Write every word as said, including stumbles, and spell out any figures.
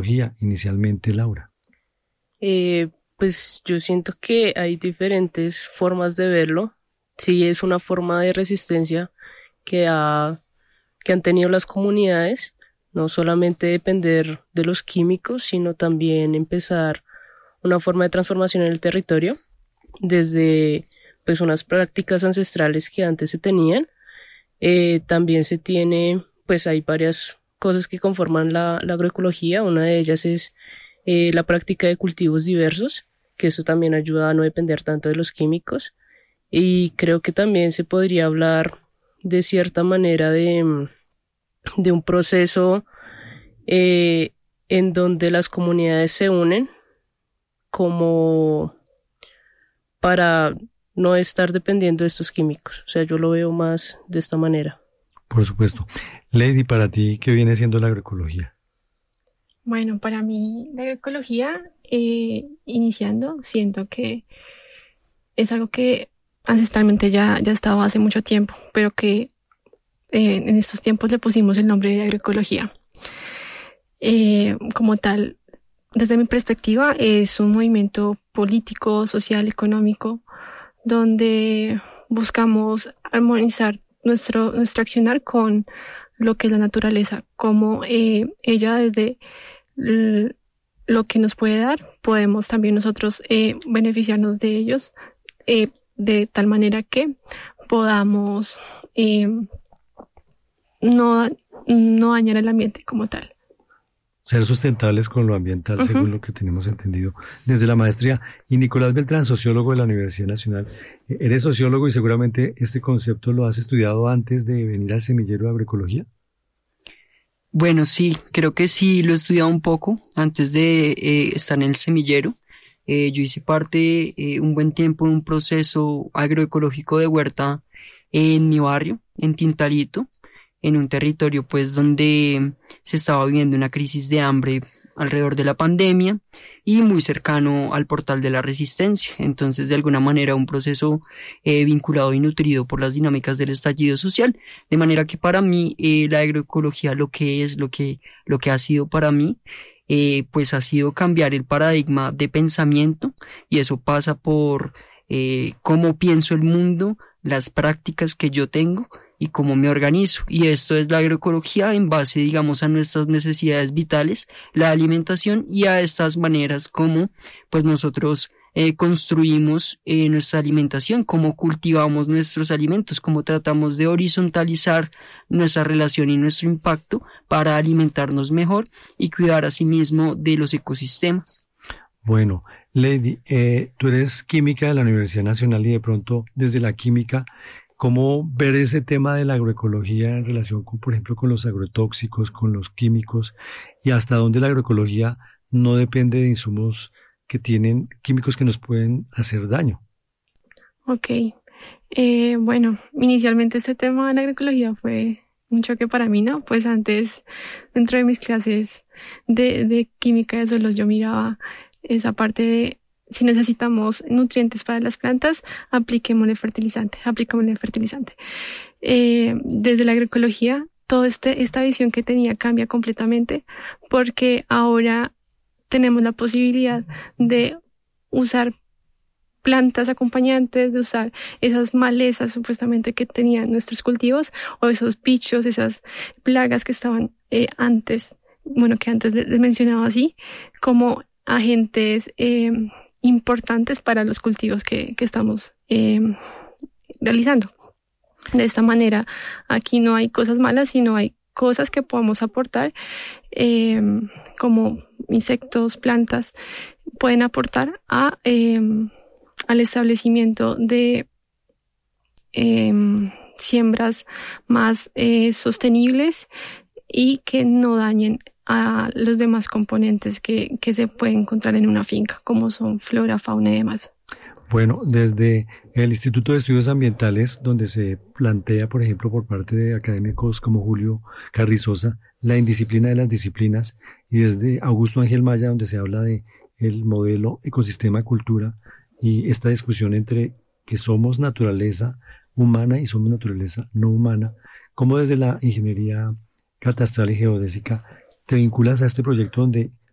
agroecología inicialmente, Laura? Eh, pues yo siento que hay diferentes formas de verlo. Sí, es una forma de resistencia que, ha, que han tenido las comunidades, no solamente depender de los químicos, sino también empezar una forma de transformación en el territorio, desde pues unas prácticas ancestrales que antes se tenían. Eh, también se tiene, pues hay varias cosas que conforman la, la agroecología. Una de ellas es eh, la práctica de cultivos diversos, que eso también ayuda a no depender tanto de los químicos. Y creo que también se podría hablar de cierta manera de, de un proceso eh, en donde las comunidades se unen como para no estar dependiendo de estos químicos. O sea, yo lo veo más de esta manera. Por supuesto. Lady, para ti, ¿qué viene siendo la agroecología? Bueno, para mí la agroecología, eh, iniciando, siento que es algo que ancestralmente ya, ya estaba hace mucho tiempo, pero que eh, en estos tiempos le pusimos el nombre de agroecología. Eh, como tal, desde mi perspectiva, es un movimiento político, social, económico, donde buscamos armonizar nuestro, nuestro accionar con lo que es la naturaleza, como eh, ella desde l- lo que nos puede dar, podemos también nosotros eh, beneficiarnos de ellos, eh, de tal manera que podamos eh, no, no dañar el ambiente como tal. Ser sustentables con lo ambiental, Uh-huh. según lo que tenemos entendido desde la maestría. Y Nicolás Beltrán, sociólogo de la Universidad Nacional. Eh, Eres sociólogo y seguramente este concepto lo has estudiado antes de venir al semillero de agroecología. Bueno, sí, creo que sí lo he estudiado un poco antes de eh, estar en el semillero. Eh, yo hice parte eh, un buen tiempo de un proceso agroecológico de huerta en mi barrio, en Tintalito, en un territorio pues donde se estaba viviendo una crisis de hambre alrededor de la pandemia y muy cercano al portal de la resistencia. Entonces, de alguna manera, un proceso eh, vinculado y nutrido por las dinámicas del estallido social. De manera que para mí, eh, la agroecología, lo que es, lo que, lo que ha sido para mí, eh, pues ha sido cambiar el paradigma de pensamiento, y eso pasa por eh, cómo pienso el mundo, las prácticas que yo tengo y cómo me organizo. Y esto es la agroecología en base, digamos, a nuestras necesidades vitales, la alimentación, y a estas maneras como pues nosotros eh, construimos eh, nuestra alimentación, cómo cultivamos nuestros alimentos, cómo tratamos de horizontalizar nuestra relación y nuestro impacto para alimentarnos mejor y cuidar asimismo de los ecosistemas. Bueno, Lady, eh, tú eres química de la Universidad Nacional y de pronto desde la química, ¿cómo ver ese tema de la agroecología en relación con, por ejemplo, con los agrotóxicos, con los químicos, y hasta dónde la agroecología no depende de insumos que tienen químicos que nos pueden hacer daño? Ok, eh, bueno, inicialmente este tema de la agroecología fue un choque para mí, ¿no? Pues antes, dentro de mis clases de, de química de suelos, yo miraba esa parte de si necesitamos nutrientes para las plantas, apliquémosle fertilizante, apliquémosle fertilizante. Eh, desde la agroecología, toda este, esta visión que tenía cambia completamente, porque ahora tenemos la posibilidad de usar plantas acompañantes, de usar esas malezas supuestamente que tenían nuestros cultivos, o esos bichos, esas plagas que estaban eh, antes, bueno, que antes les mencionaba así, como agentes eh, importantes para los cultivos que, que estamos eh, realizando. De esta manera, aquí no hay cosas malas, sino hay cosas que podemos aportar, eh, como insectos, plantas, pueden aportar a, eh, al establecimiento de eh, siembras más eh, sostenibles y que no dañen a los demás componentes que, que se pueden encontrar en una finca, como son flora, fauna y demás. Bueno, desde el Instituto de Estudios Ambientales, donde se plantea, por ejemplo, por parte de académicos como Julio Carrizosa, la indisciplina de las disciplinas, y desde Augusto Ángel Maya, donde se habla de el modelo ecosistema-cultura y esta discusión entre que somos naturaleza humana y somos naturaleza no humana, cómo desde la ingeniería catastral y geodésica te vinculas a este proyecto donde